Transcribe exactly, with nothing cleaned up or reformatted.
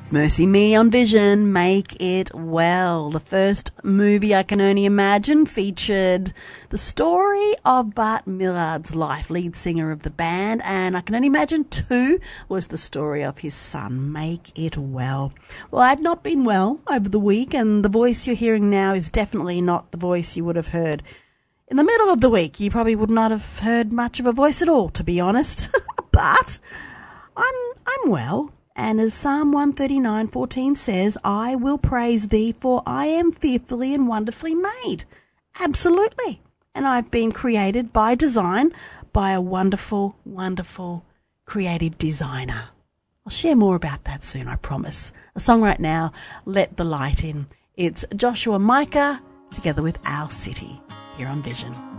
Mercy Me on Vision, Make It Well. The first movie I can only imagine featured the story of Bart Millard's life, lead singer of the band, and I can only imagine two was the story of his son, Make It Well. Well, I've not been well over the week, and the voice you're hearing now is definitely not the voice you would have heard in the middle of the week. You probably would not have heard much of a voice at all, to be honest. But I'm I'm well. And as Psalm one thirty-nine fourteen says, I will praise thee, for I am fearfully and wonderfully made. Absolutely. And I've been created by design by a wonderful, wonderful creative designer. I'll share more about that soon, I promise. A song right now, Let the Light In. It's Joshua Micah together with Owl City here on Vision.